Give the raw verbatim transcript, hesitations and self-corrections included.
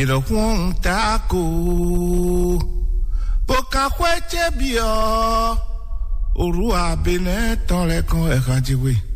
Yero huang tako. Boka kweche bio. Urua bine ton le kon e kanjiwe.